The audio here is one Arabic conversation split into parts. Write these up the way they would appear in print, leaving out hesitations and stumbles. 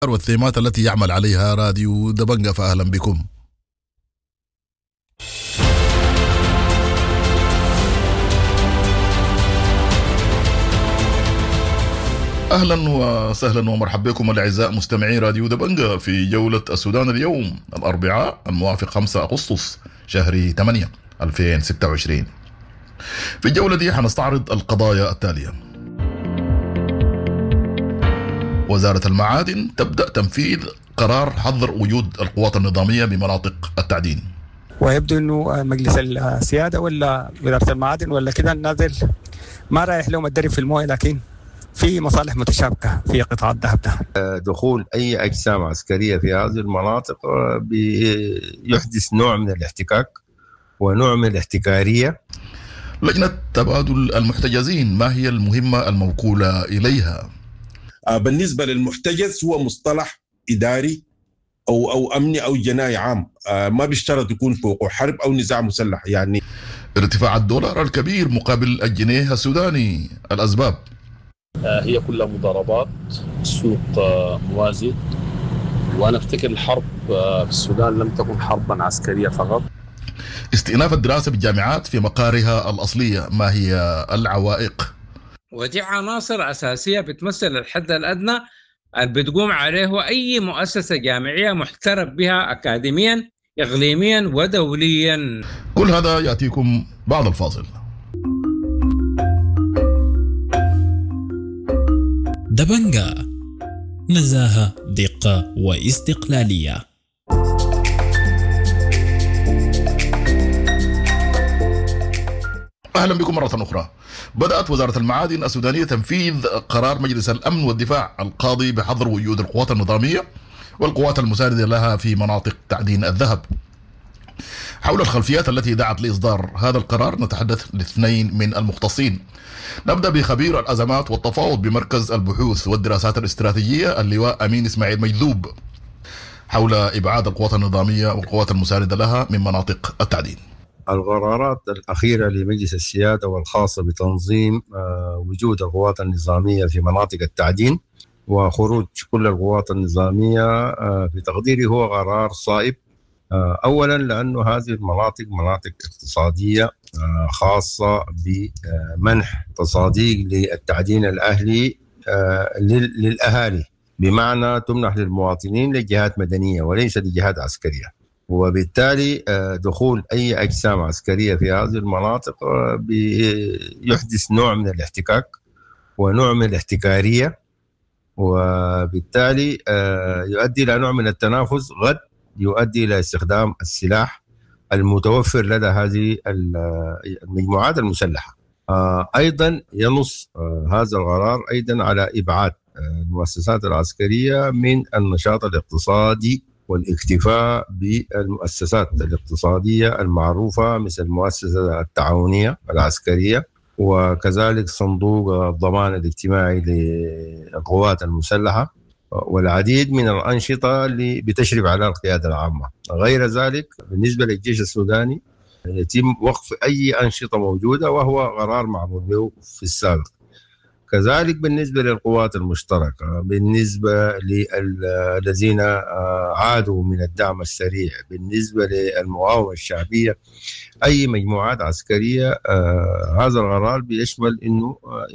والثيمات التي يعمل عليها راديو دبنجة، فأهلا بكم. أهلا وسهلا ومرحبا بكم الأعزاء مستمعي راديو دبنجة في جولة السودان اليوم الأربعاء الموافق 5 أغسطس شهر 8 2026. في الجولة دي حنستعرض القضايا التالية: وزارة المعادن تبدأ تنفيذ قرار حظر وجود القوات النظامية بمناطق التعدين. ويبدو انه مجلس السيادة ولا وزارة المعادن ولا كده نازل ما رايح لهم الدرب في المويه، لكن في مصالح متشابكة في قطاع الذهب ده. دخول أي أجسام عسكرية في هذه المناطق يحدث نوع من الاحتكاك ونوع من الاحتكارية. لجنة تبادل المحتجزين، ما هي المهمة الموكولة إليها؟ بالنسبة للمحتجز هو مصطلح إداري أو أمني أو جنائي عام، ما بيشترط يكون فوقه حرب أو نزاع مسلح. يعني ارتفاع الدولار الكبير مقابل الجنيه السوداني، الأسباب؟ هي كلها مضاربات، سوق موازي، وأنا أفتكر الحرب في السودان لم تكن حربا عسكرية فقط. استئناف الدراسة بالجامعات في مقارها الأصلية، ما هي العوائق؟ ودي عناصر أساسية بتمثل الحد الأدنى اللي بتقوم عليه أي مؤسسة جامعية محترف بها أكاديميا إقليميا ودوليا. كل هذا يأتيكم بعد الفاصل. دبنجة، نزاهة، دقة واستقلالية. أهلا بكم مرة أخرى. بدأت وزارة المعادن السودانية تنفيذ قرار مجلس الأمن والدفاع القاضي بحظر وجود القوات النظامية والقوات المساندة لها في مناطق تعدين الذهب. حول الخلفيات التي دعت لإصدار هذا القرار نتحدث لاثنين من المختصين. نبدأ بخبير الأزمات والتفاوض بمركز البحوث والدراسات الاستراتيجية اللواء أمين إسماعيل مجذوب، حول إبعاد القوات النظامية والقوات المساندة لها من مناطق التعدين. القرارات الأخيرة لمجلس السيادة والخاصة بتنظيم وجود القوات النظامية في مناطق التعدين وخروج كل القوات النظامية في تقديري هو قرار صائب. أولا لأنه هذه المناطق مناطق اقتصادية خاصة بمنح تصاديق للتعدين الأهلي للأهالي، بمعنى تمنح للمواطنين لجهات مدنية وليس لجهات عسكرية، وبالتالي دخول أي أجسام عسكرية في هذه المناطق يحدث نوع من الاحتكاك ونوع من الاحتكارية، وبالتالي يؤدي إلى نوع من التنافس قد يؤدي إلى استخدام السلاح المتوفر لدى هذه المجموعات المسلحة. أيضا ينص هذا القرار أيضا على إبعاد المؤسسات العسكرية من النشاط الاقتصادي والاكتفاء بالمؤسسات الاقتصادية المعروفة مثل المؤسسة التعاونية العسكرية وكذلك صندوق الضمان الاجتماعي للقوات المسلحة والعديد من الأنشطة اللي بتشرف على القيادة العامة. غير ذلك بالنسبة للجيش السوداني يتم وقف أي أنشطة موجودة وهو قرار معمول به في السابق. كذلك بالنسبة للقوات المشتركة، بالنسبة للذين عادوا من الدعم السريع، بالنسبة للمقاومة الشعبية، أي مجموعات عسكرية، هذا القرار بيشمل أنه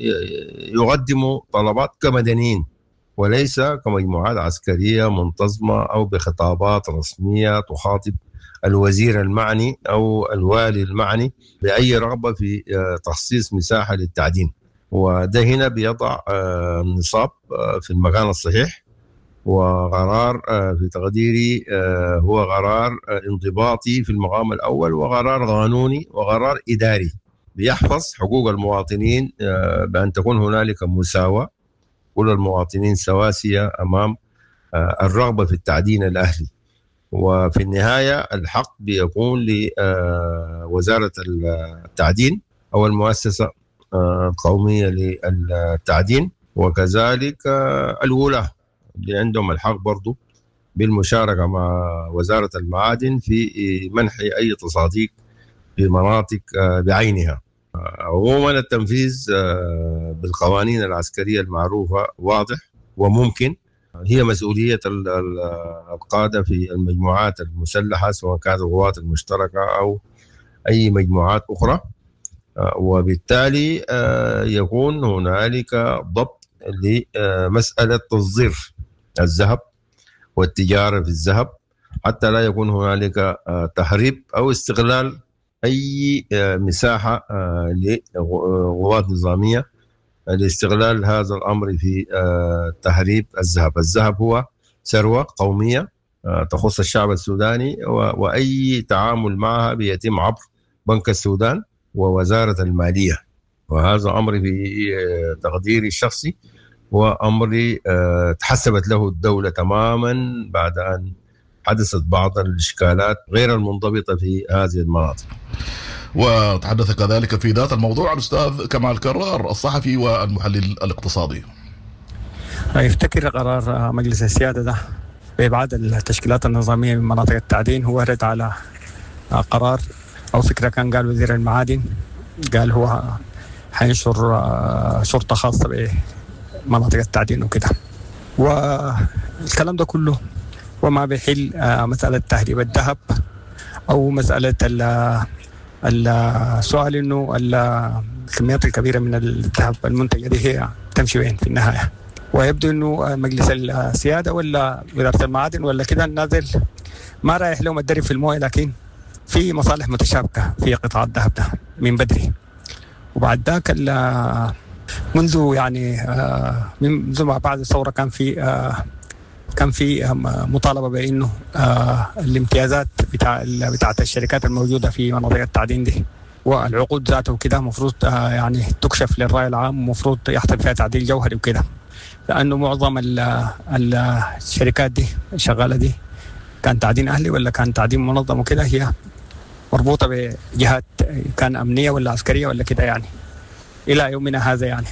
يقدموا طلبات كمدنيين وليس كمجموعات عسكرية منتظمة أو بخطابات رسمية تخاطب الوزير المعني أو الوالي المعني بأي رغبة في تخصيص مساحة للتعدين. وده هنا بيضع النصاب في المكان الصحيح، وقرار في تقديري هو قرار انضباطي في المقام الأول وقرار قانوني وقرار إداري بيحفظ حقوق المواطنين بأن تكون هنالك مساواة، كل المواطنين سواسية أمام الرغبة في التعدين الأهلي. وفي النهاية الحق بيكون لوزارة التعدين أو المؤسسة القومية للتعدين، وكذلك الولاة اللي عندهم الحق برضو بالمشاركة مع وزارة المعادن في منح أي تصاديق في مناطق بعينها. عموما التنفيذ بالقوانين العسكرية المعروفة واضح وممكن، هي مسؤولية القادة في المجموعات المسلحة، سواء كانت القوات المشتركة أو أي مجموعات أخرى، وبالتالي يكون هنالك ضبط لمسألة تصدير الذهب والتجارة في الذهب، حتى لا يكون هنالك تهريب أو استغلال أي مساحة لقوات نظامية لاستغلال هذا الأمر في تهريب الذهب. الذهب هو ثروة قومية تخص الشعب السوداني، وأي تعامل معها بيتم عبر بنك السودان ووزارة المالية، وهذا أمر في تقديري الشخصي وأمر تحسبت له الدولة تماما بعد أن حدثت بعض الإشكالات غير المنضبطة في هذه المناطق. وتحدث كذلك في ذات الموضوع الأستاذ كمال كرار الصحفي والمحلل الاقتصادي. يفتكر قرار مجلس السيادة ده بإبعاد التشكيلات النظامية من مناطق التعدين هو رد على قرار أو فكرة كان قال وزير المعادن، قال هو حينشر شرطة خاصة بمناطق التعدين وكده، والكلام ده كله وما بيحل مسألة تهريب الذهب أو مسألة السؤال إنه الكميات الكبيرة من الذهب المنتجة دي هي تمشي وين في النهاية. ويبدو إنه مجلس السيادة ولا وزارة المعادن ولا كده نازل ما رايح لهم الدرب في المويه، لكن في مصالح متشابكة في قطاع الذهب ده من بدري. وبعد ذاك منذ ما بعد الثورة كان في مطالبة بأنه الامتيازات بتاعت الشركات الموجودة في مناطق التعدين دي والعقود ذاته وكده مفروض يعني تكشف للرأي العام، مفروض يحصل فيها تعديل جوهري وكده، لأنه معظم الشركات دي الشغالة دي كان تعدين أهلي ولا كان تعدين منظم وكده، هي مربوطة بجهات كان أمنية ولا عسكرية ولا كده يعني إلى يومنا هذا يعني.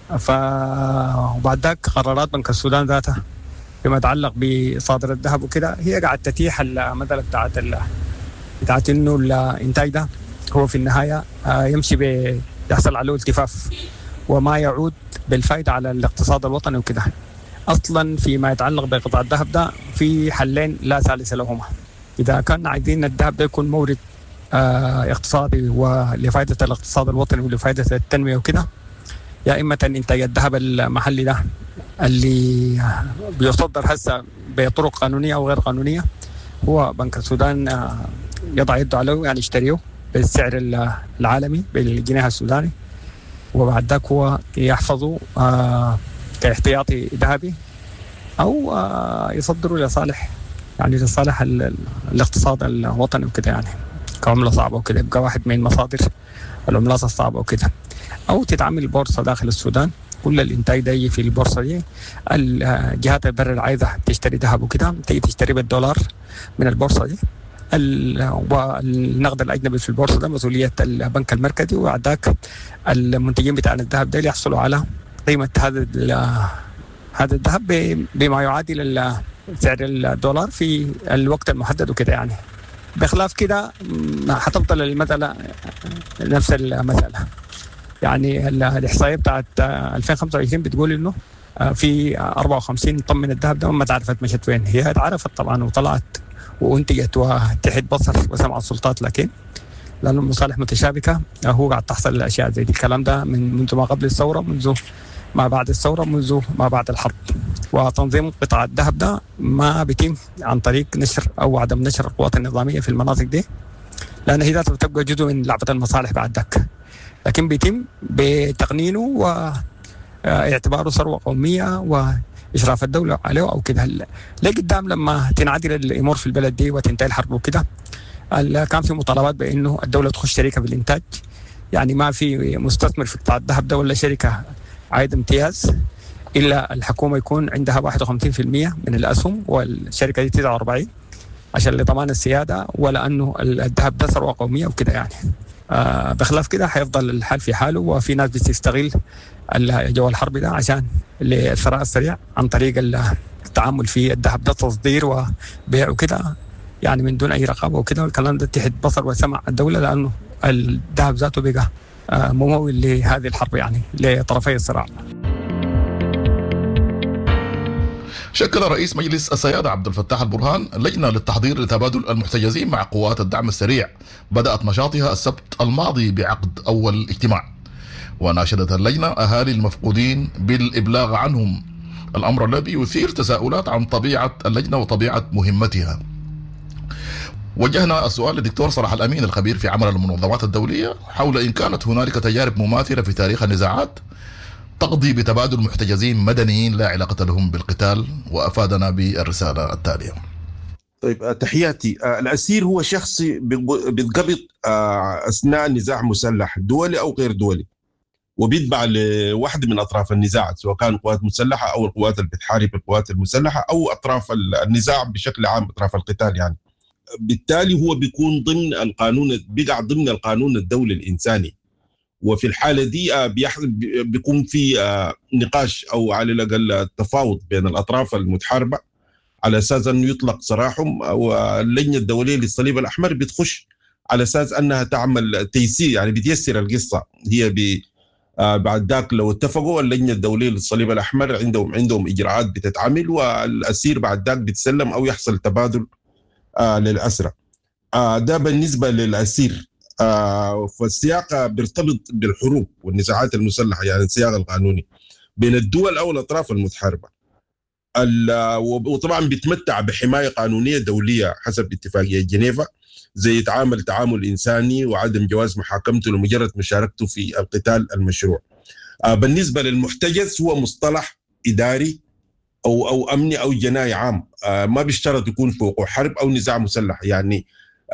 وبعد ذاك قرارات بنك السودان ذاتها فيما يتعلق بصادر الذهب وكده هي قاعد تتيح المثل بتاعت إنه الإنتاج ده هو في النهاية يمشي يحصل عليه التفاف وما يعود بالفائدة على الاقتصاد الوطني وكده. أصلا فيما يتعلق بقطاع الذهب ده في حلين لا ثالث لهما. إذا كان عايزين الذهب ده يكون مورد اقتصادي ولفائدة الاقتصاد الوطني ولفائدة التنمية وكده، يا إما إنتاج الذهب المحلي ده اللي بيصدر هسه بطرق قانونية أو غير قانونية، هو بنك السودان يضع يده عليه يعني يشتريه بالسعر العالمي بالجنيه السوداني، وبعد ذاك هو يحفظه كاحتياطي ذهبي أو يصدره لصالح الاقتصاد الوطني وكده يعني كعملة صعبة وكده، يبقى واحد من مصادر العملات الصعبة وكده، أو تتعمل البورصة داخل السودان. كل الإنتاج ده يجي في البورصة دي، الجهات البر اللي عايزة تشتري ذهب وكده تيجي تشتري بالدولار من البورصة دي. والنقد الأجنبي في البورصة ده مسؤولية البنك المركزي، وبعد ذاك المنتجين بتاع الذهب ده يحصلوا على قيمة هذا الذهب بما يعادل سعر الدولار في الوقت المحدد وكده يعني. بخلاف كده حتفضل المسألة نفس المسألة يعني. الإحصائية بتاعت 2025 بتقول إنه في 54 طن من الذهب ده ما تعرفت مشت وين. هي اتعرفت طبعا وطلعت وانتجت وتحت بصر وسمع السلطات، لكن لأنه المصالح متشابكة هو قاعد تحصل الأشياء زي دي. الكلام ده منذ ما قبل الثورة، منذ ما بعد الثورة، منذ ما بعد الحرب. وتنظيم قطاع الذهب ده ما بيتم عن طريق نشر أو عدم نشر القوات النظامية في المناطق دي، لأن هي ذاتها بتبقى جزء من لعبة المصالح بعد ذاك، لكن بيتم بتقنينه واعتباره ثروة قومية وإشراف الدولة عليه أو كده. لقدام لما تنعدل الأمور في البلد دي وتنتهي الحرب وكده، كان في مطالبات بأنه الدولة تخش شركة في الإنتاج، يعني ما في مستثمر في قطاع الذهب ده ولا شركة عايد امتياز إلا الحكومة يكون عندها 51% من الأسهم والشركة دي 49 عشان لضمان السيادة، ولأنه الذهب ده ثروة قومية وكده يعني. بخلاف كده حيفضل الحال في حاله، وفي ناس بتستغل جو الحرب ده عشان الثراء السريع عن طريق التعامل في الذهب ده، تصدير وبيع وكده يعني من دون أي رقابة وكده. والكلام ده تحت بصر وسمع الدولة، لأنه الذهب ذاته بقى ممول لهذه الحرب يعني لطرفي الصراع. شكل رئيس مجلس السيادة عبد الفتاح البرهان لجنة للتحضير لتبادل المحتجزين مع قوات الدعم السريع بدأت نشاطها السبت الماضي بعقد أول اجتماع، وناشدت اللجنة أهالي المفقودين بالإبلاغ عنهم، الأمر الذي يثير تساؤلات عن طبيعة اللجنة وطبيعة مهمتها. وجهنا السؤال للدكتور صلاح الأمين الخبير في عمل المنظمات الدولية حول إن كانت هنالك تجارب مماثلة في تاريخ النزاعات تقضي بتبادل محتجزين مدنيين لا علاقة لهم بالقتال، وأفادنا بالرسالة التالية. طيب، تحياتي. الأسير هو شخص بيتقبض أثناء نزاع مسلح دولي أو غير دولي، وبيتبع لواحد من أطراف النزاع، سواء كان قوات مسلحة أو القوات اللي بتحارب القوات المسلحة أو أطراف النزاع بشكل عام، أطراف القتال يعني. بالتالي هو بيكون ضمن القانون، بيقع ضمن القانون الدولي الإنساني، وفي الحالة دي بيكون في نقاش أو على الأقل تفاوض بين الأطراف المتحاربة على أساس أنه يطلق سراحهم، واللجنة الدولية للصليب الأحمر بتخش على أساس أنها تعمل تيسير، يعني بتيسر القصة. هي بعد ذاك لو اتفقوا اللجنة الدولية للصليب الأحمر عندهم إجراءات بتتعمل، والأسير بعد ذاك بتسلم أو يحصل تبادل للأسرى. ده بالنسبة للأسير. فالسياق بيرتبط بالحروب والنزاعات المسلحة، يعني السياق القانوني بين الدول أو الأطراف المتحاربة، وطبعا بيتمتع بحماية قانونية دولية حسب اتفاقية جنيفا، زي تعامل إنساني وعدم جواز محاكمته لمجرد مشاركته في القتال المشروع. بالنسبة للمحتجز هو مصطلح إداري أو أمني أو جنائي عام، ما بيشترط يكون فوقه حرب أو نزاع مسلح. يعني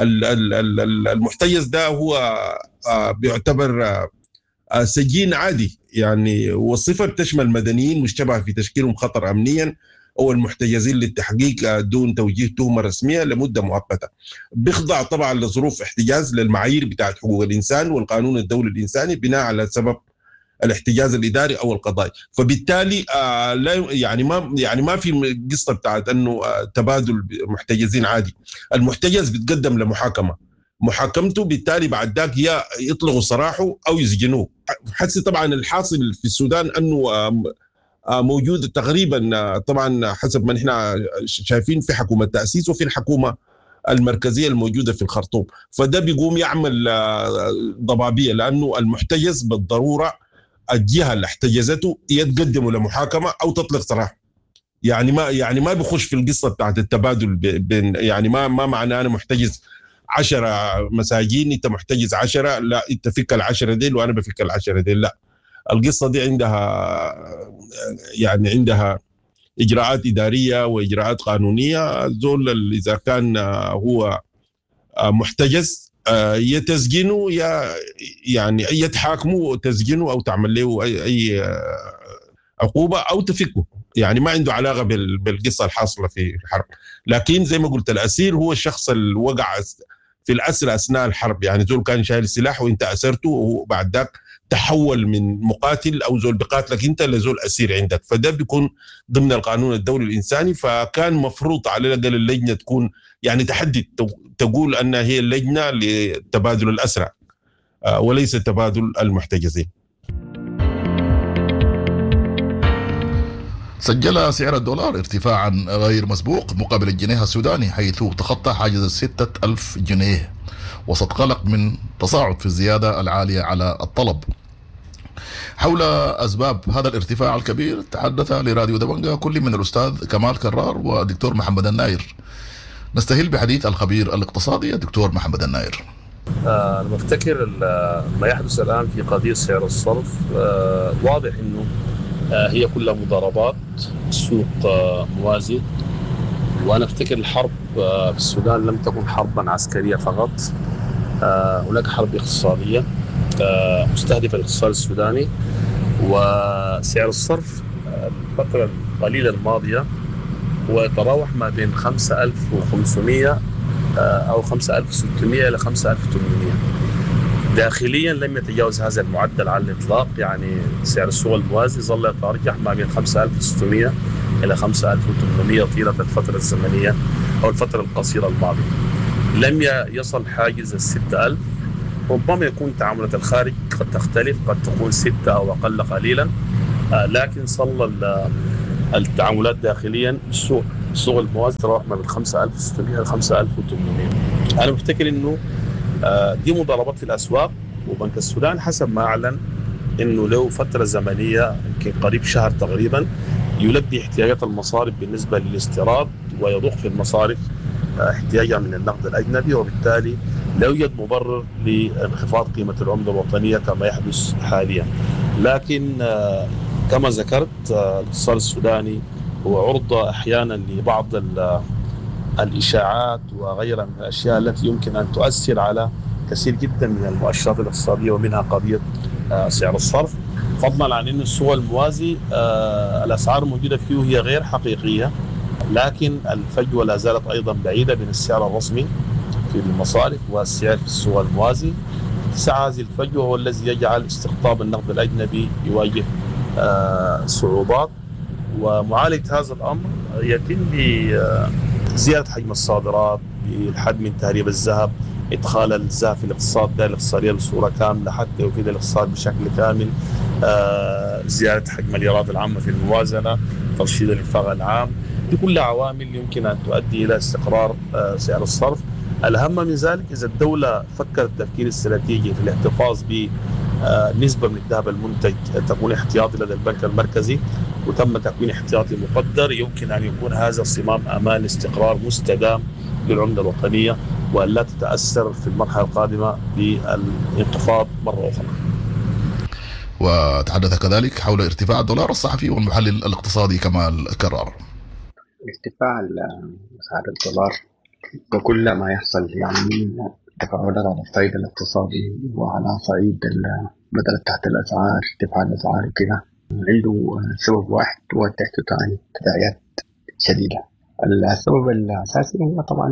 المحتجز ده هو بيعتبر سجين عادي يعني، والصفة بتشمل مدنيين مشتبه في تشكيلهم خطر أمنيا أو المحتجزين للتحقيق دون توجيه تهمة رسمية لمدة مؤقتة. بيخضع طبعا لظروف احتجاز للمعايير بتاعت حقوق الإنسان والقانون الدولي الإنساني بناء على سبب الاحتجاز الإداري أو القضائي. فبالتالي لا يعني ما في قصة بتاعت أنه تبادل محتجزين عادي. المحتجز بيتقدم لمحاكمة، محاكمته بالتالي بعد ذاك يا يطلقوا سراحه أو يسجنوه. حسي طبعا الحاصل في السودان أنه موجود تقريبا، طبعا حسب ما نحن شايفين، في حكومة تأسيس وفي الحكومة المركزية الموجودة في الخرطوم. فده بيقوم يعمل ضبابية، لأنه المحتجز بالضرورة الجهة اللي احتجزته يتقدموا لمحاكمة أو تطلق سراح. يعني ما بيخش في القصة بتاعت التبادل بين، يعني ما معناه أنا محتجز 10 مساجين أنت محتجز 10، لا أنت فك 10 ديل وأنا بفك 10 ديل، لا. القصة دي عندها إجراءات إدارية وإجراءات قانونية. زول إذا كان هو محتجز يتسجنوا يعني يتحاكموا تسجنوا أو تعمل له أي عقوبة أو تفكه، يعني ما عنده علاقة بالقصة الحاصلة في الحرب. لكن زي ما قلت الأسير هو الشخص اللي وقع في الأسر أثناء الحرب، يعني زول كان شايل سلاح وإنت أسرته وبعد ذاك تحول من مقاتل أو زول بقاتلك أنت لزول أسير عندك، فده بيكون ضمن القانون الدولي الإنساني. فكان مفروض على الأقل اللجنة تكون يعني تحدد، تقول أنها هي اللجنة لتبادل الأسرى وليس تبادل المحتجزين. سجل سعر الدولار ارتفاعا غير مسبوق مقابل الجنيه السوداني، حيث تخطى حاجز 6,000 جنيه وسط قلق من تصاعد في الزيادة العالية على الطلب. حول أسباب هذا الارتفاع الكبير تحدث لراديو دبنجة كل من الأستاذ كمال كرار والدكتور محمد الناير. نستهل بحديث الخبير الاقتصادي الدكتور محمد الناير. أنا بفتكر ما يحدث الآن في قضية سعر الصرف واضح أنه هي كلها مضاربات، سوق موازي. وأنا أفتكر الحرب في السودان لم تكن حربا عسكرية فقط، هناك حرب اقتصادية مستهدفة الاقتصاد السوداني. وسعر الصرف الفترة القليلة الماضية هو يتراوح ما بين 5,500 أو 5,600 إلى 5,800. داخليا لم يتجاوز هذا المعدل على الإطلاق، يعني سعر السوق الموازي ظل يتراجع ما بين 5,600 إلى 5,800 طيلة الفترة الزمنية أو الفترة القصيرة الماضية. لم يصل حاجز 6,000. ربما يكون تعاملات الخارج قد تختلف، قد تكون 6 أو أقل قليلا، لكن صل التعاملات داخليا السوق الموازي تراوح ما بين 5600 ل 5800. انا بفتكر انه دي مضاربات في الاسواق، وبنك السودان حسب ما اعلن انه له فتره زمنيه يمكن قريب شهر تقريبا يلبي احتياجات المصارف بالنسبه للاستيراد، ويضخ في المصارف احتياجها من النقد الاجنبي، وبالتالي لا يوجد مبرر لانخفاض قيمه العمله الوطنيه كما يحدث حاليا. لكن كما ذكرت الاقتصاد السوداني هو عرضة احيانا لبعض الاشاعات وغيرها من الاشياء التي يمكن ان تؤثر على كثير جدا من المؤشرات الاقتصاديه، ومنها قضيه سعر الصرف، فضلا عن ان السوق الموازي الاسعار الموجوده فيه هي غير حقيقيه، لكن الفجوه لا زالت ايضا بعيده بين السعر الرسمي في المصارف والسعر في السوق الموازي. اتساع هذه الفجوه هو الذي يجعل استقطاب النقد الاجنبي يواجه صعوبات، ومعالجه هذا الامر يتم بزياده حجم الصادرات، بالحد من تهريب الذهب، ادخال الذهب في الاقتصاد ده الاقتصاديه بصوره كامله حتى يفيد الاقتصاد بشكل كامل، زياده حجم الايراد العامه في الموازنه، ترشيد الانفاق العام. دي كلها عوامل يمكن ان تؤدي الى استقرار سعر الصرف. الاهم من ذلك اذا الدوله فكرت التفكير الاستراتيجي في الاحتفاظ بنسبه من الذهب المنتج تكون احتياطي لدى البنك المركزي، وتم تكوين احتياطي مقدر، يمكن ان يكون هذا صمام امان استقرار مستدام للعمله الوطنيه، وأن لا تتأثر في المرحلة القادمة بالانخفاض مرة أخرى. وتحدث كذلك حول ارتفاع الدولار. الصحفي والمحلل الاقتصادي كمال كرار: ارتفاع سعر الدولار وكل ما يحصل يعني تفاعلات على الصعيد الاقتصادي وعلى صعيد بدل تحت الأسعار، ارتفاع الأسعار وكذا، عنده سبب واحد هو تداعيات شديدة. السبب الأساسي هو طبعا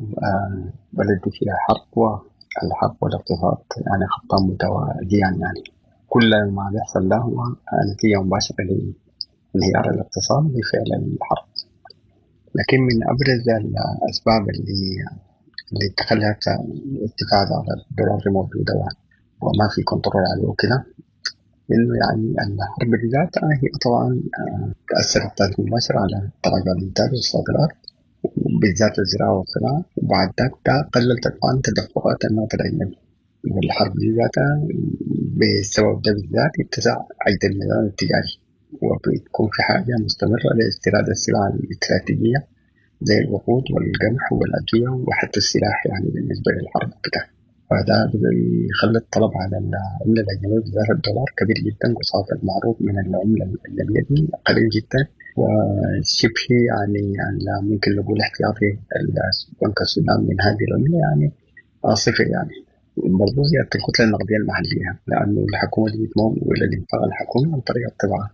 بلد فيها حرب، والحرب والاقتصاد يعني خطان متوازيان، يعني كل ما بيحصل له هو نتيجة مباشرة لانهيار الاقتصاد بفعل الحرب. لكن من أبرز الأسباب اللي تخلت ارتفاع على الدولار موجودة وما في كنترول عليه وكده، إنه يعني الحرب بذاتها هي طبعا تأثرت تأثير مباشر على تراجع الإنتاج والصادرات بالذات الزراعة والصناعة، وبعد ذلك قللت طبعا تدفقات النقد الأجنبي. والحرب بذاتها بسبب ده بالذات اتسع عجز الميزان التجاري، وبتكون في حاجة مستمرة لاستيراد السلع الاستراتيجية زي الوقود والقمح والأدوية وحتى السلاح يعني بالنسبة للحرب كده. فده بيخلي الطلب على العملة الأجنبية بالذات الدولار كبير جدا، وصافي المعروض من العملة الأجنبية دي قليل جدا، وشبه يعني ممكن نقول احتياطي البنك السودان من هذه العملة يعني صفر. يعني برضو زيادة الكتلة النقدية المحلية، لأنه الحكومة دي بتمول إلى الإنفاق الحكومي عن طريق الطباعة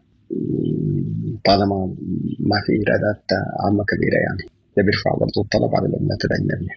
طالما ما في إيرادات عامة كبيرة، يعني ده بيرفع برضو الطلب على العملات الأجنبية.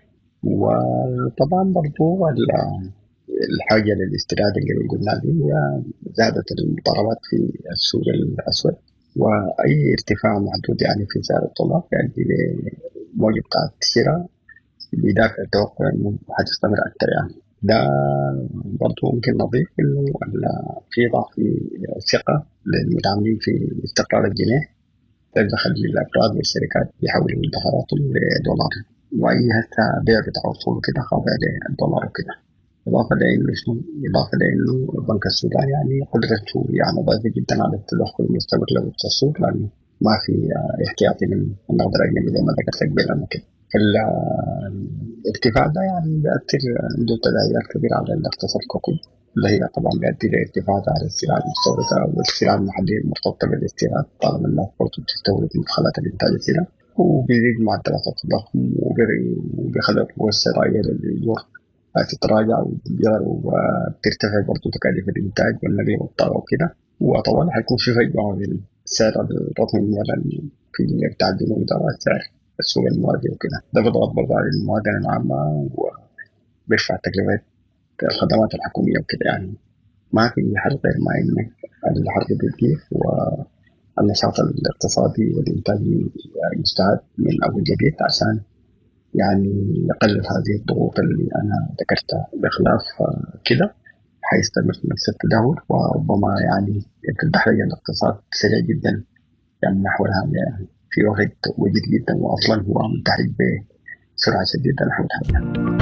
وطبعا برضو الحاجة للاستيراد اللي قلنا دي هي زادت المضاربات في السوق الأسود، وأي ارتفاع محدود يعني في سعر الدولار يعني موجة بتاعت الشراء بدافع التوقع إنه حتستمر أكثر. يعني ده برضو ممكن نضيف إنه في ضعف في الثقة للمتعاملين في استقرار الجنيه، ده بيخلي الأفراد والشركات يحولوا مدخراتهم لدولار، وأي هسه بيع بتاع وصول كده خاضع للدولار وكده. إضافة لأنه البنك السوداني يعني قدرته يعني ضعيفة جدا على التدخل المستمر له في السوق، لأنه ما في احتياطي من النقد الأجنبي زي ما ذكرت قبل كده. الارتفاع ده يعني بيأثر عنده تداعيات كبيرة على الاقتصاد ككل، اللي هي طبعا بيؤدي لارتفاع على السلع المستوردة والسلع المحلية المرتبطة بالاستيراد، طالما الناس برضه بتستورد مدخلات الإنتاج السلع، وبيزيد معدلات التضخم وبيخلي القوة الشرائية للأجور تتراجع وبترتفع برضه تكاليف الإنتاج والنقل والطاقة وكده. وطبعا حيكون في فجوة بين سعر الرقمي في التعدين وإدارة سعر السوق الموازي وكده. ده بيضغط برضه على الموازنة العامة وبيرفع تكلفة الخدمات الحكومية وكده. يعني ما في حل غير ما إن الحرب بتجيب والنشاط الاقتصادي والإنتاجي يستعد من أول جديد عشان يعني يقلل هذه الضغوط اللي أنا ذكرتها. بخلاف كده حيستمر نفس التدهور، وربما يعني تدحرج الاقتصاد سريع جدا يعني نحوها في وقت وجيز جدا، وأصلا هو منتهج بسرعة شديدة نحو الحل.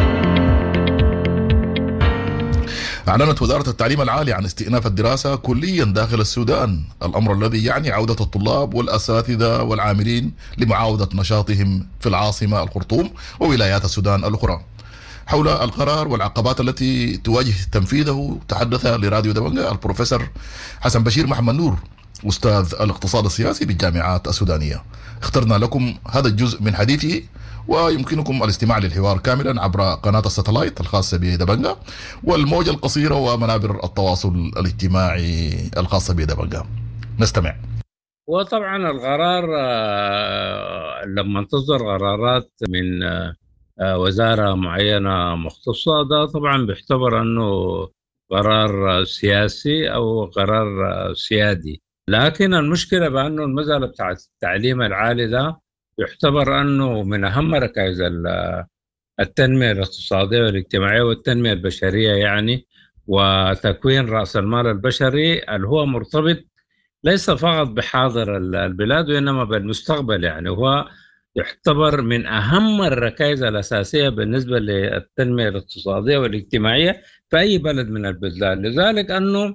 أعلنت وزارة التعليم العالي عن استئناف الدراسة كليا داخل السودان، الأمر الذي يعني عودة الطلاب والأساتذة والعاملين لمعاودة نشاطهم في العاصمة الخرطوم وولايات السودان الأخرى. حول القرار والعقبات التي تواجه تنفيذه تحدث لراديو دبنجة البروفيسور حسن بشير محمد نور أستاذ الاقتصاد السياسي بالجامعات السودانية. اخترنا لكم هذا الجزء من حديثه، ويمكنكم الاستماع للحوار كاملا عبر قناة الساتلايت الخاصة بدبنجة والموجة القصيرة ومنابر التواصل الاجتماعي الخاصة بدبنجة. نستمع. وطبعا القرار لما تصدر قرارات من وزارة معينة مختصة، ده طبعا بيعتبر أنه قرار سياسي أو قرار سيادي. لكن المشكلة بأنه المسألة بتاعت التعليم العالي ده يعتبر أنه من أهم ركائز التنمية الاقتصادية والاجتماعية والتنمية البشرية يعني، وتكوين رأس المال البشري اللي هو مرتبط ليس فقط بحاضر البلاد وإنما بالمستقبل. يعني هو يعتبر من أهم الركائز الأساسية بالنسبة للتنمية الاقتصادية والاجتماعية في أي بلد من البلدان. لذلك أنه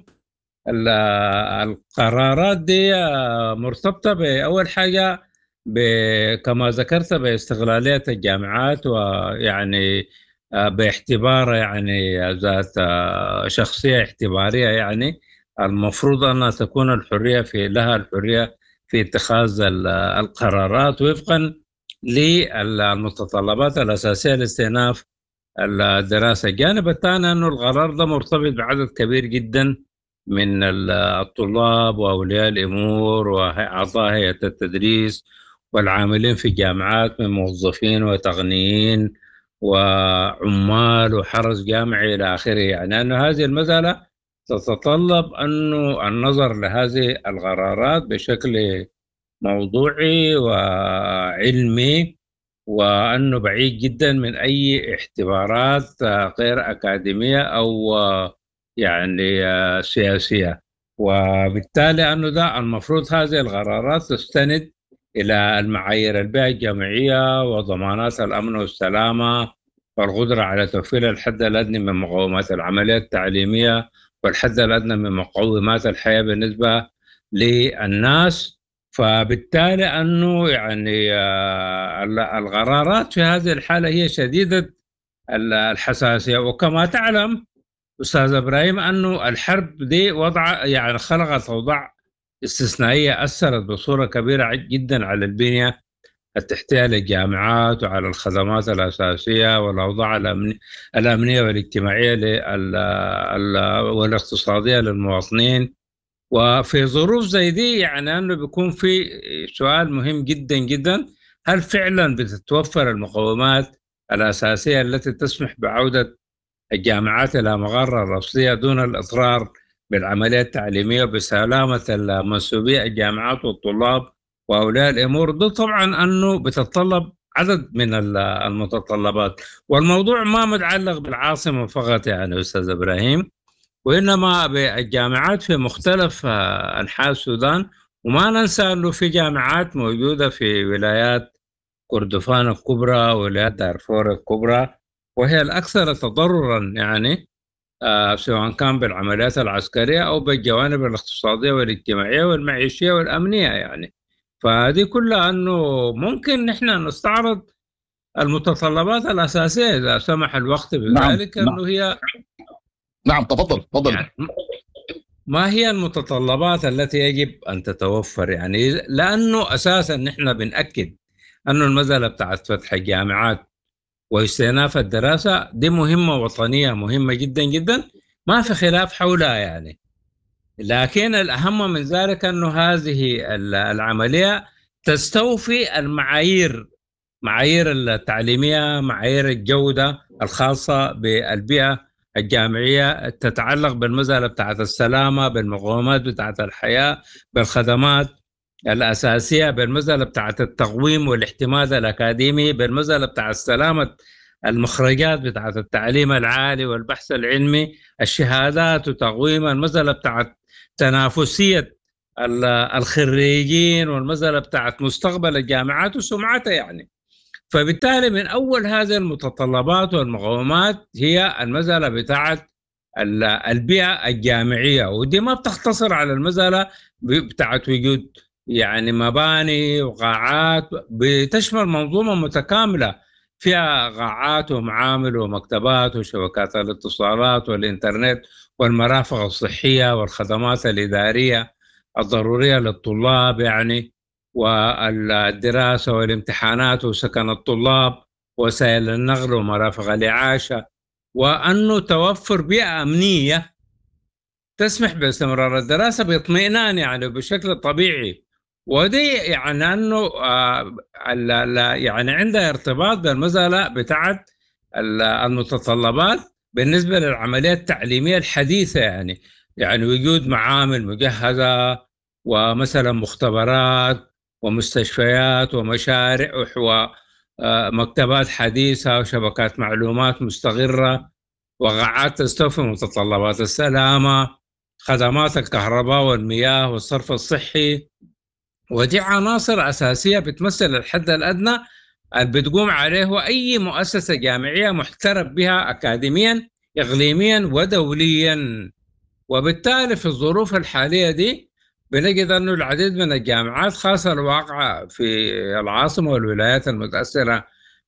القرارات دي مرتبطة بأول حاجة كما ذكرت باستغلالية الجامعات، ويعني باعتبار يعني ذات شخصية اعتبارية، يعني المفروض أن تكون الحرية لها الحرية في اتخاذ القرارات وفقا للمتطلبات الأساسية لاستئناف الدراسة. الجانب الثاني أنه القرار ده مرتبط بعدد كبير جدا من الطلاب وأولياء الأمور وأعضاء هيئة التدريس والعاملين في الجامعات من موظفين وتقنيين وعمال وحرس جامعي إلى آخره. يعني أن هذه المسألة تتطلب أنه النظر لهذه القرارات بشكل موضوعي وعلمي، وأنه بعيد جدا من أي اعتبارات غير أكاديمية أو يعني سياسية. وبالتالي أنه ده المفروض هذه القرارات تستند إلى المعايير البيئة الجامعية وضمانات الأمن والسلامة والقدرة على توفير الحد الأدنى من مقومات العملية التعليمية والحد الأدنى من مقومات الحياة بالنسبة للناس. فبالتالي أنه يعني القرارات في هذه الحالة هي شديدة الحساسية. وكما تعلم أستاذ إبراهيم أنه الحرب دي يعني خلقت أوضاع استثنائية أثرت بصورة كبيرة جدا على البنية التحتية للجامعات وعلى الخدمات الأساسية والأوضاع الأمنية والاجتماعية والاقتصادية للمواطنين. وفي ظروف زي دي يعني أنه بيكون في سؤال مهم جدا جدا: هل فعلا بتتوفر المقومات الأساسية التي تسمح بعودة الجامعات إلى مغارة الرصدية دون الإضرار بالعملية التعليمية وبسلامة المنسوبية الجامعات والطلاب وأولياء الأمور؟ ده طبعا أنه بتتطلب عدد من المتطلبات. والموضوع ما متعلق بالعاصمة فقط يعني أستاذ إبراهيم، وإنما بالجامعات في مختلف أنحاء السودان. وما ننسى أنه في جامعات موجودة في ولايات كردفان الكبرى وولايات دارفور الكبرى، وهي الأكثر تضررا يعني سواء كان بالعمليات العسكرية أو بالجوانب الاقتصادية والاجتماعية والمعيشية والأمنية يعني. فهذه كلها أنه ممكن نحن نستعرض المتطلبات الأساسية إذا سمح الوقت بذلك. نعم. أنه هي نعم تفضل يعني ما هي المتطلبات التي يجب أن تتوفر يعني، لأنه أساسا نحن بنأكد أنه المسألة بتاعت فتح الجامعات واستئناف الدراسة دي مهمة وطنية مهمة جدا جدا ما في خلاف حولها يعني. لكن الأهم من ذلك أنه هذه العملية تستوفي معايير التعليمية، معايير الجودة الخاصة بالبيئة الجامعية، تتعلق بالمسألة بتاعت السلامة، بالمقومات بتاعت الحياة، بالخدمات الأساسية، بالمسألة بتاعت التقويم والاحتمال الأكاديمي، بالمسألة بتاعت سلامة المخرجات بتاعت التعليم العالي والبحث العلمي، الشهادات وتقويم، المسألة بتاعت تنافسية الخريجين والمسألة بتاعت مستقبل الجامعات وسمعتها يعني. فبالتالي من أول هذه المتطلبات والمقومات هي المسألة بتاعت البيئة الجامعية، ودي ما بتختصر على المسألة بتاعت وجود يعني مباني وقاعات، بتشمل منظومة متكاملة فيها قاعات ومعامل ومكتبات وشبكات الاتصالات والإنترنت والمرافق الصحية والخدمات الإدارية الضرورية للطلاب يعني، والدراسة والامتحانات وسكن الطلاب، وسائل النقل ومرافق الإعاشة، وأنه توفر بيئة أمنية تسمح باستمرار الدراسة باطمئنان يعني بشكل طبيعي. ودي يعني أنه يعني عندها ارتباط بالمسألة بتاعت المتطلبات بالنسبة للعملية التعليمية الحديثة يعني وجود معامل مجهزة ومثلا مختبرات ومستشفيات ومشارع ومكتبات حديثة وشبكات معلومات مستقرة وقاعات تستوفي متطلبات السلامة، خدمات الكهرباء والمياه والصرف الصحي. ودي عناصر أساسية بتمثل الحد الأدنى اللي بتقوم عليه أي مؤسسة جامعية محترف بها أكاديميا إقليميا ودوليا. وبالتالي في الظروف الحالية دي بنجد أنه العديد من الجامعات خاصة الواقعة في العاصمة والولايات المتأثرة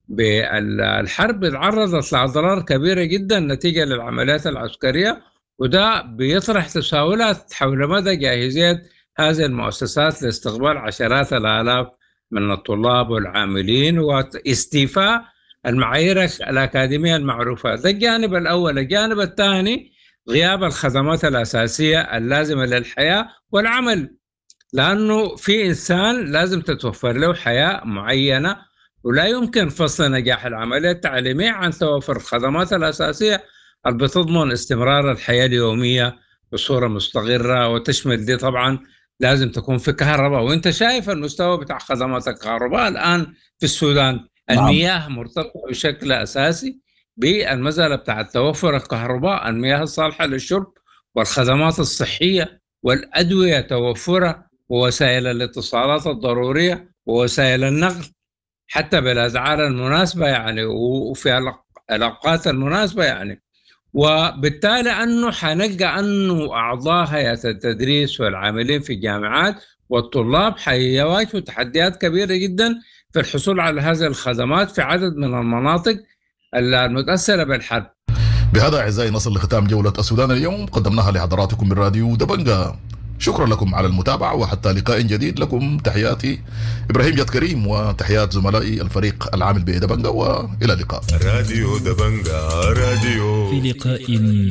بالحرب تعرضت لأضرار كبيرة جدا نتيجة للعمليات العسكرية، وده بيطرح تساؤلات حول مدى جاهزية هذه المؤسسات لاستقبال عشرات الآلاف من الطلاب والعاملين واستيفاء المعايير الأكاديمية المعروفة. ده الجانب الأول. الجانب الثاني غياب الخدمات الأساسية اللازمة للحياة والعمل، لأنه في إنسان لازم تتوفر له حياة معينة، ولا يمكن فصل نجاح العملية التعليمية عن توفر الخدمات الأساسية اللي بتضمن استمرار الحياة اليومية بصورة مستقرة، وتشمل دي طبعا لازم تكون في كهرباء. وانت شايف المستوى بتاع خدمات الكهرباء الآن في السودان. المياه مرتبطة بشكل أساسي بالمسألة بتاع توفر الكهرباء، المياه الصالحة للشرب والخدمات الصحية والأدوية توفرها، ووسائل الاتصالات الضرورية ووسائل النقل حتى بالأسعار المناسبة يعني وفي الأوقات المناسبة يعني. وبالتالي أنه حنلقى أنه أعضاء هيئة التدريس والعاملين في الجامعات والطلاب حيواجهوا تحديات كبيرة جدا في الحصول على هذه الخدمات في عدد من المناطق المتأثرة بالحرب. بهذا أعزائي نصل لختام جولة السودان اليوم، قدمناها لحضراتكم من راديو دبنجة. شكرا لكم على المتابعة، وحتى لقاء جديد. لكم تحياتي إبراهيم جد كريم، وتحيات زملائي الفريق العامل بدبنجة، وإلى اللقاء. راديو دبنجة، راديو في لقاء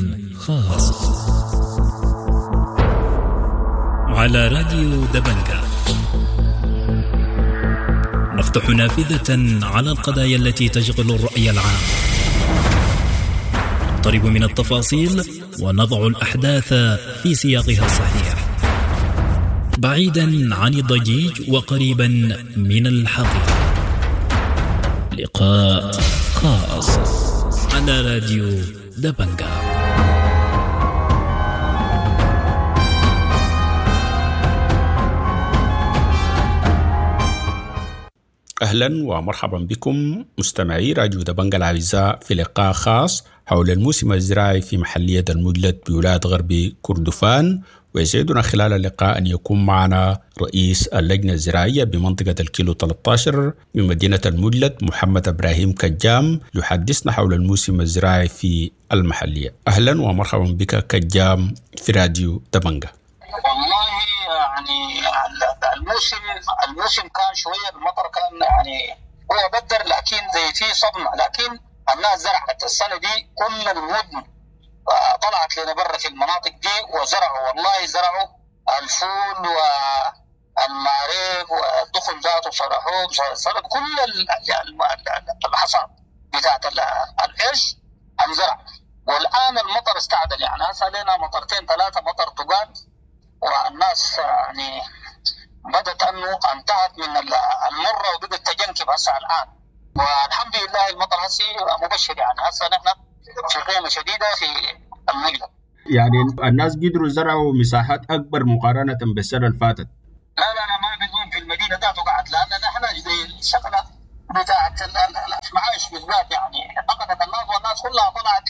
خاص على راديو دبنجة نفتح نافذة على القضايا التي تشغل الرأي العام، نقترب من التفاصيل ونضع الأحداث في سياقها الصحيح، بعيدا عن الضجيج وقريبا من الحقيقة. لقاء خاص على راديو دبنجة. أهلا ومرحبا بكم مستمعي راديو دبنجة الأعزاء في لقاء خاص حول الموسم الزراعي في محلية المدلج بولاية غرب كردفان. ويسعدنا خلال اللقاء أن يكون معنا رئيس اللجنة الزراعية بمنطقة الكيلو 13 من مدينة المدلج محمد إبراهيم كجام يحدثنا حول الموسم الزراعي في المحلية. أهلا ومرحبا بك كجام في راديو دبنجة. والله يعني الموسم كان شوية المطر كان يعني هو بدر، لكن زي فيه صدمة، لكن الناس زرعت السنة دي كل المدن طلعت لنا برا في المناطق دي وزرعوا، والله زرعوا الفول والمعريق والدخن ذاته صرحوه كل الحصاد بتاعت العيش انزرع. والآن المطر استعدل، يعني هسه لنا مطرتين ثلاثة مطر طقات، والناس يعني بدت أنه انتهت من المرة وبدت تجنكب هسه الآن. والحمد لله المطر هسه مبشر، يعني هسه نحن في قيمة شديدة في المدلج. يعني الناس قدروا يزرعوا مساحات أكبر مقارنة بالسنة اللي فاتت. لا ما بدون في المدينة ذاته قاعد، لأن نحن زي الشغلة بتاعت المعايش بالذات يعني فقدت الناس، والناس كلها طلعت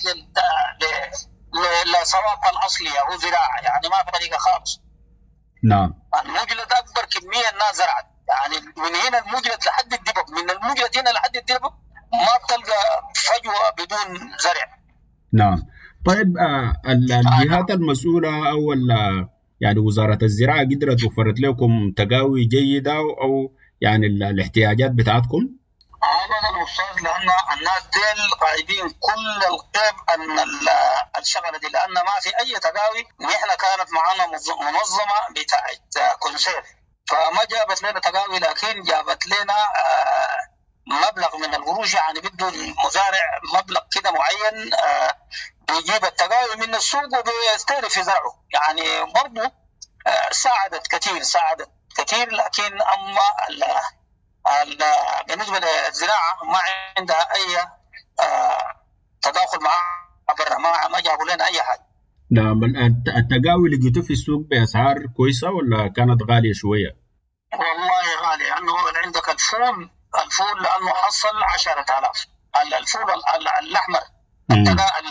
للصواب الأصلي أو زراعة، يعني ما في طريقة خالص. نعم. المجلد أكبر كمية الناس زرعت، يعني من هنا المجلد لحد الدبب، من المجلد هنا لحد الدبب ما بتلقى فجوة بدون زرع. نعم. طيب الجهات المسؤولة أو يعني وزارة الزراعة قدرت وفرت لكم تقاوي جيدة أو يعني الاحتياجات بتاعتكم؟ أبدا أستاذ، لأن الناس ديل قاعدين كل القيم أن الشغلة دي، لأن ما في أي تقاوي. نحن كانت معنا منظمة بتاعت كونسير، فما جابت لنا تقاوي، لكن جابت لنا مبلغ من القروش، يعني بده المزارع مبلغ كده معين بيجيب التقاوي من السوق وبيستهدف يزرعه. يعني برضه ساعدت كثير، لكن أما بالنسبة للزراعة ما عندها أي تداخل معها برا، ما جابوا لنا أي حاجة. نعم. التقاوي لقيتوه في السوق بأسعار كويسة ولا كانت غالية شوية؟ والله غالية، لأنه عندك الفول لأنه حصل 10,000. الفول الأحمر اللي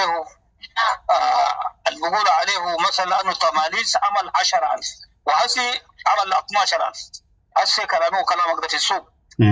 بقول عليه مثلا أنه تماليز عمل 10,000 وهسي عمل 12,000. هسي كلامك ده في السوق.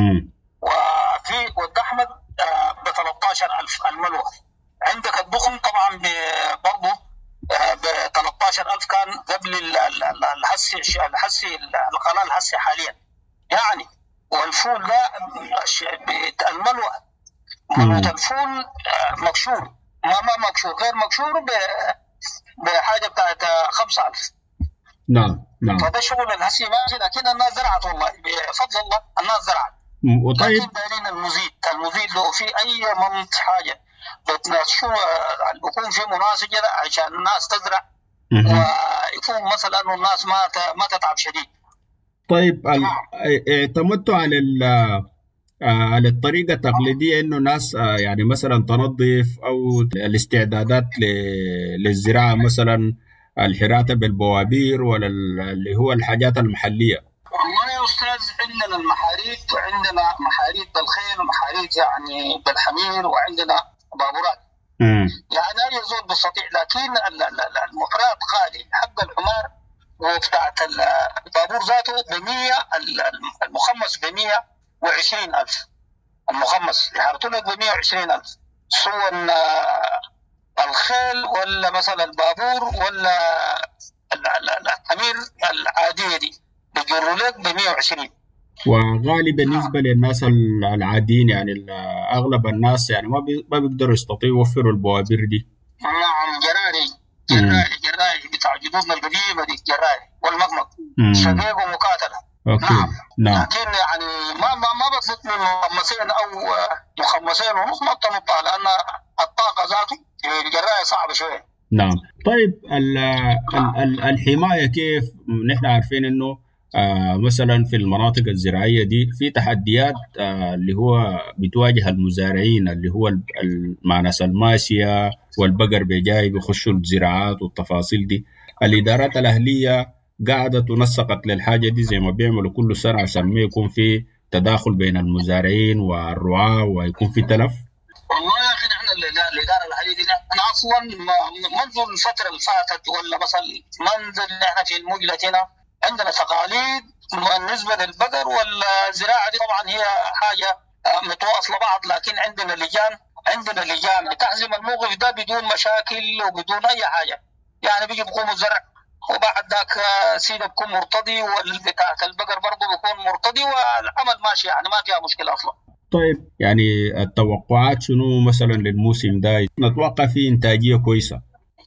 والدحمد ب 13,000 الملوى. عندك الدخن طبعا برضه ب 13,000 كان قبل الحسي القناة الحسي حاليا يعني. والفول ده الملوى الفول مكشور، ما مكشور، غير مكشور بحاجة بتاعت 5,000. نعم. فده شغل الهسي ماشي، لكن الناس زرعت والله بفضل الله، الناس زرعت. وطيب لكن دايرين المزيد لو في أي منط حاجة بتنشو يكون في مناسجة عشان الناس تزرع ويكون مثلا إنه الناس ما تتعب شديد. طيب اعتمدتوا على الطريقة التقليدية إنه ناس يعني مثلا تنظف أو الاستعدادات للزراعة، مثلا الحراثة بالبوابير ولا اللي هو الحاجات المحلية؟ والله يا أستاذ عندنا المحاريت، وعندنا محاريت بالخيل ومحاريت يعني بالحمير، وعندنا بابورات. يعني أي زول بيستطيع، لكن المفرات غالي. حق الحمار وبتاعت البابور ذاته ب100، المخمس ب120,000. المخمس يحرطوا لك ب120,000، سواء الخيل ولا مثلا البابور ولا الحمير العادية دي بيجروا لك ب120. وغالي بالنسبة للناس العاديين، يعني أغلب الناس يعني ما بيقدروا يستطيعوا يوفروا البوابير دي. نعم، جراري بتاع جدودنا القديمة دي، جراري والمقمق شقيق ومقاتلة. نعم. لكن يعني ما بطلق من مخمسين أو مخمسين ونص ما بتنطها، لأن الطاقة ذاته الجراري صعبة شوية. نعم. طيب الحماية كيف؟ نحن عارفين إنه مثلا في المناطق الزراعية دي في تحديات اللي هو بتواجه المزارعين، اللي هو معناس الماشية والبقر بجاي بيخشوا الزراعات والتفاصيل دي. الإدارات الأهلية قاعدة تنسقت للحاجة دي زي ما بيعملوا كل سنة عشان ما يكون في تداخل بين المزارعين والرعاة ويكون في تلف؟ والله يا أخي نحن الإدارة الأهلية دي نحن أصلا منذ الفترة اللي فاتت ولا مثلا منذ نحن في المجلة هنا عندنا تقاليد بالنسبة للبقر والزراعة دي. طبعا هي حاجة متواصلة بعض، لكن عندنا لجان بتحزم الموقف ده بدون مشاكل وبدون أي حاجة. يعني بيجي بيقوموا الزرع وبعد ذاك سيده بيكون مرتضي، والبتاع البقر برضه بيكون مرتضي، والعمل ماشي، يعني ما فيها مشكلة أصلا. طيب يعني التوقعات شنو مثلا للموسم ده؟ نتوقع فيه إنتاجية كويسة.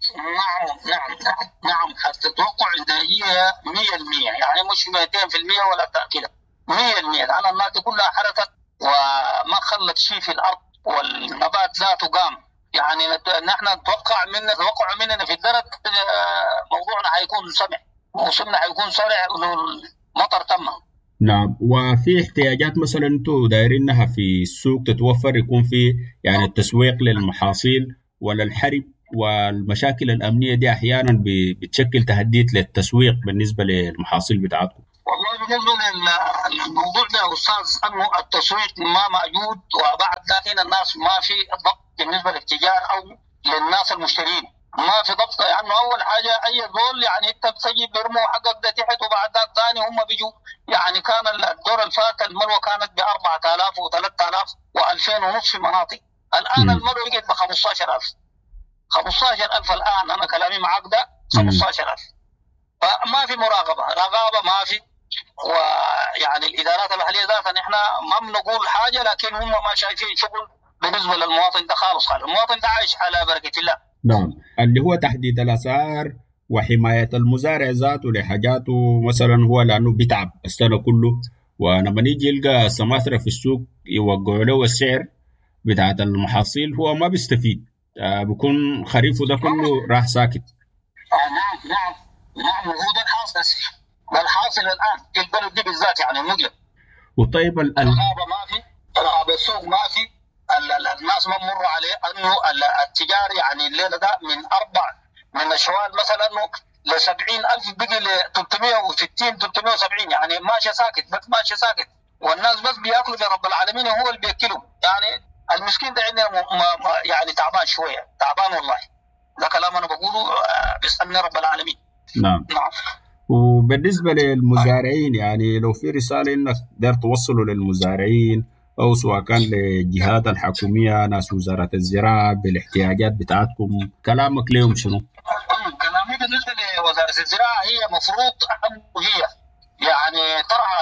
نعم هتتوقع إنتاجية 100%، يعني مش 200% ولا تأكيد 100%. لأن الناس دي كلها حركت وما خلت شيء في الأرض، والنبات ذاته قام. يعني نحن نتوقع مننا في الدرك موضوعنا هيكون سمح، موسمنا هيكون سريع والمطر تم. نعم. وفي احتياجات مثلا انتم دايرينها في السوق تتوفر، يكون في يعني التسويق للمحاصيل ولا الحرب والمشاكل الأمنية دي أحيانا بتشكل تهديد للتسويق بالنسبة للمحاصيل بتاعتكم؟ والله بالنسبة للموضوع ده يا أستاذ أنه التسويق ما موجود، وبعد ذلك الناس ما في ضبط بالنسبة للتجار أو للناس المشترين، ما في ضبط. يعني أول حاجة أي دول يعني أنت بتجي بيرموا حقك ده تحت، وبعد ذلك ثاني هم بيجوا. يعني كان الدور الفات الملوى كانت ب 4000 و3000 و2000 ونص في مناطق، الآن الملوى بقت ب 15000. 15000 الآن، أنا كلامي معك ده 15000. فما في مراقبة، رقابة ما في. ويعني الإدارات المحلية ذاتها نحن ما بنقول حاجة، لكن هم ما شايفين شغل بالنسبة للمواطن ده خالص. المواطن ده عايش على بركة الله. نعم، اللي هو تحديد الأسعار وحماية المزارع ذاته لحاجاته مثلا، هو لأنه بيتعب السنة كله، ولما نيجي يلقى سماسرة في السوق يوقعوا له السعر بتاعت المحاصيل هو ما بيستفيد، بيكون خريفه ده كله راح ساكت. نعم هو ده الحاصل الآن في البلد دي بالذات، يعني المقلب. وطيب الرقابة ما في، رقابة السوق ما في، الناس ما مر عليه انه التجار يعني الليله ده من الشوال مثلا انه ل 70,000 بقي ل 360 370، يعني ماشي ساكت، بس ماشي ساكت، والناس بس بياكلوا في رب العالمين وهو اللي بياكلهم. يعني المسكين ده عندنا يعني تعبان شويه، تعبان والله. ده كلام انا بقوله بيسالني رب العالمين. نعم. وبالنسبه للمزارعين، يعني لو في رساله انك دار توصلوا للمزارعين أو سواء كان للجهات الحكومية، ناس وزارة الزراعة بالاحتياجات بتاعتكم، كلامك لهم شنو؟ كلامي بالنسبة لوزارة الزراعة هي مفروض هي يعني ترعى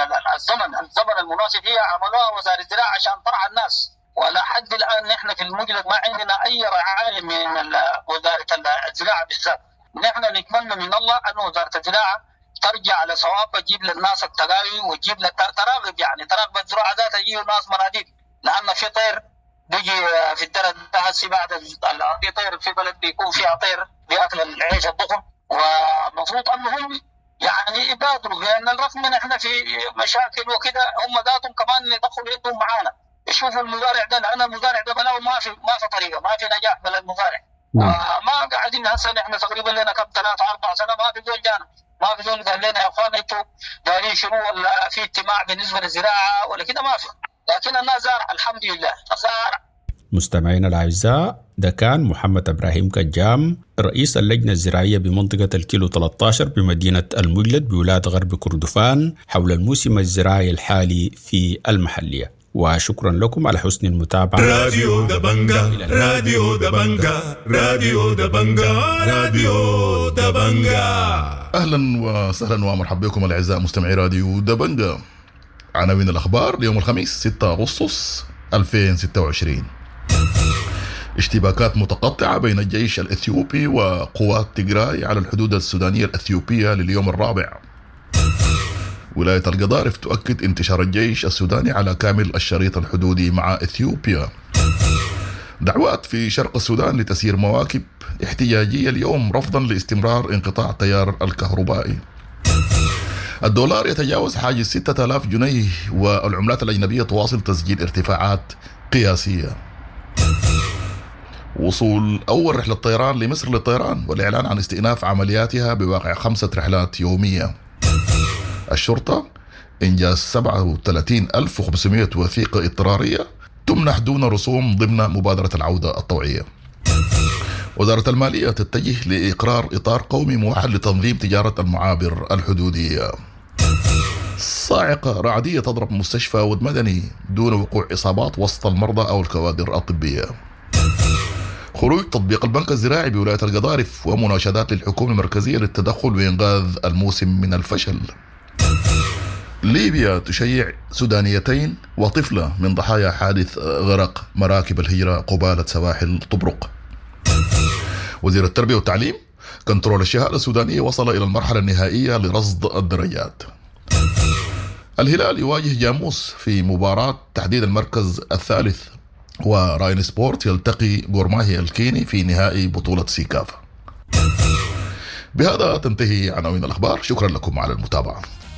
الزمن المناسب، هي عملوها وزارة الزراعة عشان ترعى الناس. ولا حد الآن نحن في المجلد ما عندنا أي رعاية من وزارة الزراعة بالذات. نحن نتمنى من الله أن وزارة الزراعة ترجع على صواب، تجيب للناس التقاوي وتجيب تراقب، يعني تراقب الزراعة ذاتها، يجيوا ناس مناديل، لأن في طير بيجي في الدرج هسي بعد في طير في بلد بيكون فيها طير بياكل العيش الضخم، ومفروض أنهم يعني يبادروا، لأن الرغم من إحنا في مشاكل وكذا هم ذاتهم كمان يدخلوا يدهم معانا، يشوفوا المزارع ده، لأن المزارع ده بلاو ما في طريقة، ما في نجاح بلا المزارع. ما قاعدين هسه نحن تقريبا لنا كم 3-4 سنة ما في زول جانا، ما في زول قال لنا يا اخوان انتوا دايرين شنو، ولا في اجتماع بالنسبه للزراعه ولا كده، ما في. لكن الناس زارع الحمد لله زارع. مستمعينا الاعزاء، ده كان محمد ابراهيم كجام، رئيس اللجنه الزراعيه بمنطقه الكيلو 13 بمدينه المجلد بولايه غرب كردفان، حول الموسم الزراعي الحالي في المحليه. وشكرا لكم على حسن المتابعة. راديو دبنجا، راديو دبنجا، راديو دبنجا، راديو دبنجا. أهلا وسهلا ومرحبا بكم الأعزاء مستمعي راديو دبنجا. عناوين الأخبار ليوم الخميس 6 أغسطس 2026. اشتباكات متقطعة بين الجيش الإثيوبي وقوات تيغراي على الحدود السودانية الأثيوبية لليوم الرابع. ولاية القضارف تؤكد انتشار الجيش السوداني على كامل الشريط الحدودي مع إثيوبيا. دعوات في شرق السودان لتسيير مواكب احتجاجية اليوم رفضا لاستمرار انقطاع التيار الكهربائي. الدولار يتجاوز حاجز 6000 جنيه، والعملات الأجنبية تواصل تسجيل ارتفاعات قياسية. وصول أول رحلة طيران لمصر للطيران، والإعلان عن استئناف عملياتها بواقع 5 رحلات يومية. الشرطة إنجاز 37,500 وثيقة اضطرارية تمنح دون رسوم ضمن مبادرة العودة الطوعية. وزارة المالية تتجه لإقرار إطار قومي موحد لتنظيم تجارة المعابر الحدودية. صاعقة رعدية تضرب مستشفى ود مدني دون وقوع إصابات وسط المرضى أو الكوادر الطبية. خروج تطبيق البنك الزراعي بولاية القضارف ومناشدات للحكومة المركزية للتدخل وإنقاذ الموسم من الفشل. ليبيا تشيع سودانيتين وطفلة من ضحايا حادث غرق مراكب الهجرة قبالة سواحل طبرق. وزير التربية والتعليم كنترول الشهادة السودانية وصل إلى المرحلة النهائية لرصد الدرجات. الهلال يواجه جاموس في مباراة تحديد المركز الثالث. وراين سبورت يلتقي غورماهي الكيني في نهائي بطولة سيكافا. بهذا تنتهي عناوين الأخبار. شكرا لكم على المتابعة.